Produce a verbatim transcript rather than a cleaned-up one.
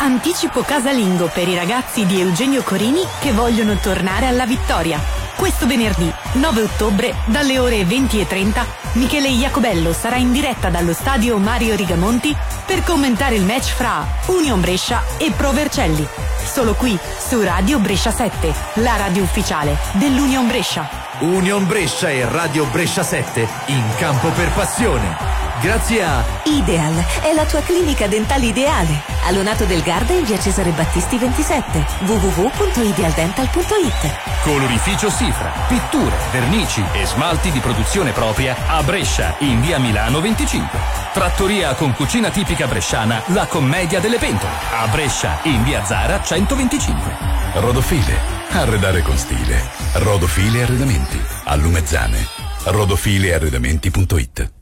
Anticipo casalingo per i ragazzi di Eugenio Corini che vogliono tornare alla vittoria. Questo venerdì nove ottobre dalle ore venti e trenta Michele Iacobello sarà in diretta dallo stadio Mario Rigamonti per commentare il match fra Union Brescia e Pro Vercelli. Solo qui su Radio Brescia sette, la radio ufficiale dell'Union Brescia. Union Brescia e Radio Brescia sette in campo per passione. Grazie a Ideal, è la tua clinica dentale ideale. A Lonato del Garda in via Cesare Battisti ventisette. w w w punto idealdental punto i t. Colorificio Sifra, pitture, vernici e smalti di produzione propria a Brescia in via Milano venticinque. Trattoria con cucina tipica bresciana La Commedia delle Pentole a Brescia in via Zara centoventicinque. Rodofile, arredare con stile. Rodofile Arredamenti, a Lumezzane. rodofilearredamenti punto i t.